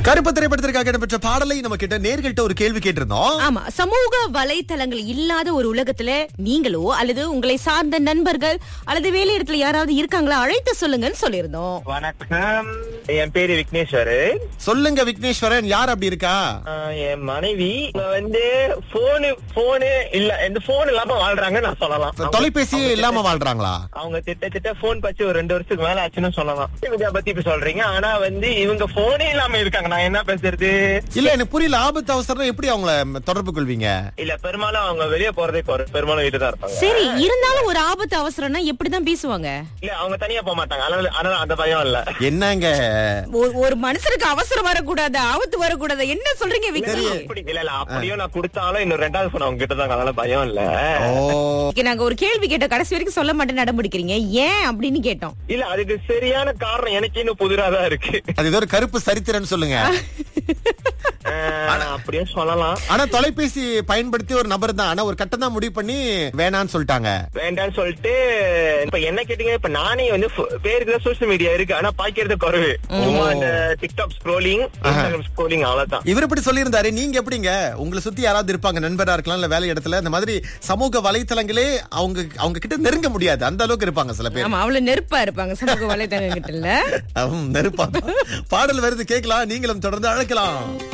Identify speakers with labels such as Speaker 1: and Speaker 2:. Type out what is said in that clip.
Speaker 1: கருப்பு திரைப்படத்திற்காக இடம்பெற்ற பாடலை நம்ம கிட்ட நேர்கள்ட்ட ஒரு கேள்வி கேட்டிருந்தோம்.
Speaker 2: ஆமா, சமூக வலைத்தளங்கள் இல்லாத ஒரு உலகத்துல நீங்களோ அல்லது உங்களை சார்ந்த நண்பர்கள் அல்லது வேலையிடத்துல யாராவது இருக்காங்களா, அழைத்து சொல்லுங்கன்னு சொல்லியிருந்தோம்.
Speaker 3: வணக்கம், என் பேரு விக்னேஸ்வரு.
Speaker 1: சொல்லுங்க விக்னேஸ்வரன், யார் அப்படி இருக்கா?
Speaker 3: என் மனைவி போனு இல்ல, இந்த போன் இல்லாம வாழ்றாங்க நான் சொல்லலாம்.
Speaker 1: தொலைபேசியே இல்லாம வாழ்றாங்களா?
Speaker 3: அவங்க திட்ட போன் பச்சு ஒரு 2 வருஷத்துக்கு மேல ஆச்சுன்னு சொல்லலாம். இதை பத்தி இப்ப சொல்றீங்க, ஆனா இவங்க போனே இல்லாம இருக்காங்க. நான் என்ன பேசுறது?
Speaker 1: இல்ல, எனக்கு புரியல. ஆபத்து அவசரம் எப்படி அவங்கள தொடர்பு கொள்வீங்க?
Speaker 3: இல்ல, பெரும்பாலும் அவங்க வெளியே போறதே பெரும்பாலும் வீட்டு தான் இருப்பாங்க.
Speaker 2: சரி, இருந்தாலும் ஒரு ஆபத்து அவசரம்னா எப்படிதான் பேசுவாங்க?
Speaker 3: இல்ல, அவங்க தனியா போக மாட்டாங்க. அதனால அந்த பயம் இல்ல.
Speaker 1: என்னங்க,
Speaker 2: ஒரு மனுஷனுக்கு அவசரம் வரக்கூடாது, ஆபத்து வரக்கூடாது, என்ன சொல்றீங்க விக்கி?
Speaker 3: இல்ல அப்படியும் நான் கொடுத்தாலும் இன்னும் 2வது போன் அவங்க கிட்டதான், அதனால பயம் இல்ல.
Speaker 2: நாங்க ஒரு கேள்வி கேட்ட கடைசி வரைக்கும் சொல்ல மாட்டேன்னு நடம்பிடிக்கிறீங்க, ஏன் அப்படின்னு கேட்டோம்.
Speaker 3: இல்ல, அதுக்கு சரியான காரணம் எனக்கு இன்னும் புதிராதான் இருக்கு.
Speaker 1: அது ஏதோ ஒரு கருப்பு சரித்திரன்னு சொல்லுங்க.
Speaker 3: அப்படியே சொல்லலாம்.
Speaker 1: ஆனா தொலைபேசி பயன்படுத்தி ஒரு நபர் தான், ஆனா ஒரு கட்டம் தான் முடிவு பண்ணி வேணான்னு சொல்லிட்டாங்க.
Speaker 3: வேண்டான்னு சொல்லிட்டு இப்ப என்ன கேட்டீங்க, இப்ப நானே பேருக்கு சோசியல் மீடியா இருக்கு, ஆனா பாக்கிறது குறைவு. அந்த டிக்டாக் ஸ்க்ரோலிங், இன்ஸ்டாகிராம் ஸ்க்ரோலிங், அவ்வளவுதான்.
Speaker 1: இவர் இப்படி சொல்லியிருந்தாரு. நீங்க எப்படிங்க? உங்களை சுத்தி யாராவது இருப்பாங்க, நண்பரா இருக்கலாம், இல்ல வேலை இடத்துல இந்த மாதிரி சமூக வலைத்தளங்களே அவங்க கிட்ட நெருங்க முடியாது, அந்த அளவுக்கு இருப்பாங்க சில பேர்.
Speaker 2: ஆமா, அவ்வளவு நெருப்பா இருப்பாங்க சமூக வலைத்தளம் கிட்ட. இல்ல
Speaker 1: நெருப்பா. பாடல் வருது, கேட்கலாம். நீங்களும் தொடர்ந்து அழைக்கலாம்.